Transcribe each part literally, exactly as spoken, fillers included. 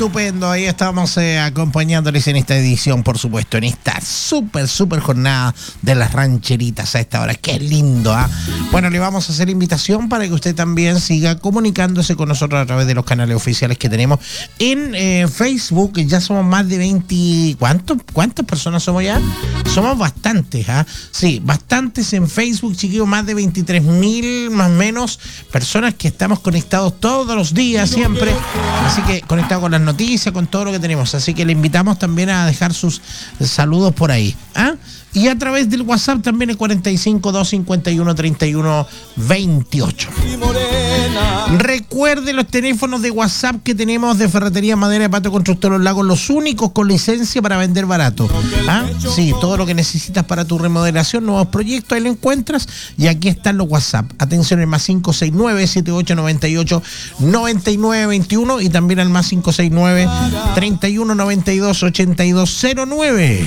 Estupendo, ahí estamos eh, acompañándoles en esta edición, por supuesto, en esta súper, súper jornada de las rancheritas a esta hora. ¡Qué lindo! ¿eh? Bueno, le vamos a hacer invitación para que usted también siga comunicándose con nosotros a través de los canales oficiales que tenemos en eh, Facebook. Ya somos más de veinte... ¿Cuántos? ¿Cuántas personas somos ya? Somos bastantes, ¿ah? ¿eh? Sí, bastantes en Facebook, chiquillos, más de veintitrés mil, más o menos, personas que estamos conectados todos los días, siempre. Así que conectados con las noticias, con todo lo que tenemos. Así que le invitamos también a dejar sus saludos por ahí. ¿Ah? Y a través del WhatsApp también el cuarenta y cinco, doscientos cincuenta y uno, treinta y uno, veintiocho. Recuerde los teléfonos de WhatsApp que tenemos de Ferretería Madera de Patio Constructor Los Lagos, los únicos con licencia para vender barato. ¿Ah? Sí, todo lo que necesitas para tu remodelación, nuevos proyectos, ahí lo encuentras. Y aquí están los WhatsApp. Atención, el más cinco seis nueve, siete ocho nueve ocho, nueve nueve dos uno y también al más cinco seis nueve, treinta y uno, noventa y dos, ochenta y dos cero nueve.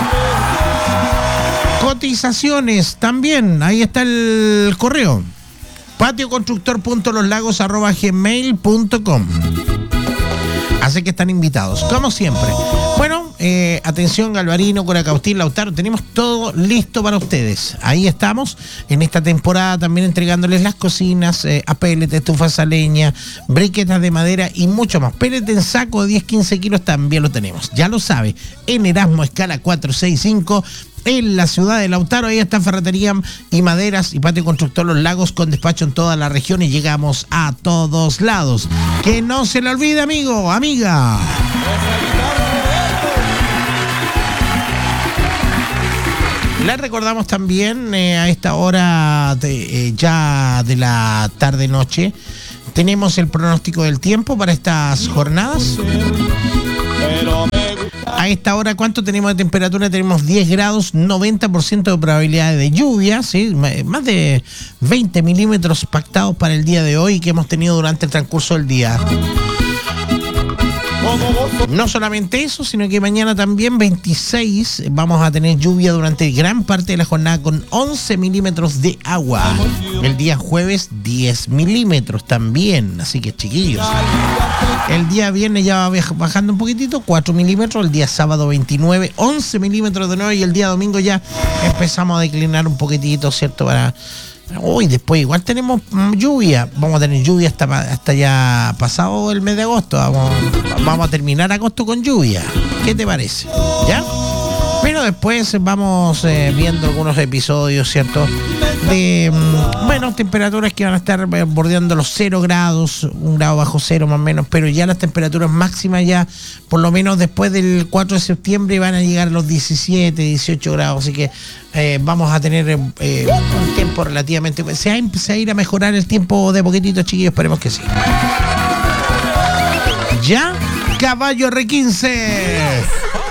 Cotizaciones también, ahí está el correo patioconstructor.loslagos arroba gmail punto com. Así que están invitados, como siempre. Bueno, eh, atención, Galvarino, Coracautín, Lautaro, tenemos todo listo para ustedes. Ahí estamos en esta temporada también entregándoles las cocinas, eh, a pellet, estufas a leña, briquetas de madera y mucho más. Pellet en saco de diez a quince kilos también lo tenemos, ya lo sabe, en Erasmo Escala cuatrocientos sesenta y cinco. En la ciudad de Lautaro, ahí está Ferretería y Maderas y Patio Constructor Los Lagos, con despacho en toda la región y llegamos a todos lados. Que no se le olvide, amigo, amiga. Les recordamos también eh, a esta hora de, eh, ya de la tarde-noche, tenemos el pronóstico del tiempo para estas jornadas. A esta hora, ¿cuánto tenemos de temperatura? Tenemos diez grados, noventa por ciento de probabilidad de lluvia, ¿sí? Más de veinte milímetros pactados para el día de hoy que hemos tenido durante el transcurso del día. No solamente eso, sino que mañana también veintiséis vamos a tener lluvia durante gran parte de la jornada con once milímetros de agua. El día jueves diez milímetros también, así que chiquillos. El día viernes ya va bajando un poquitito, cuatro milímetros, el día sábado veintinueve, once milímetros de nuevo y el día domingo ya empezamos a declinar un poquitito, ¿cierto? Para... Uy, después igual tenemos lluvia, vamos a tener lluvia hasta, hasta ya pasado el mes de agosto, vamos, vamos a terminar agosto con lluvia. ¿Qué te parece? ¿Ya? Pero después vamos eh, viendo algunos episodios, ¿cierto? De, bueno, temperaturas que van a estar bordeando los cero grados, un grado bajo cero más o menos, pero ya las temperaturas máximas ya, por lo menos después del cuatro de septiembre, van a llegar a los diecisiete, dieciocho grados, así que eh, vamos a tener eh, un tiempo relativamente... Se va a empezar a ir a mejorar el tiempo de poquitito, chiquillos, esperemos que sí. ¿Ya? Caballo R quince.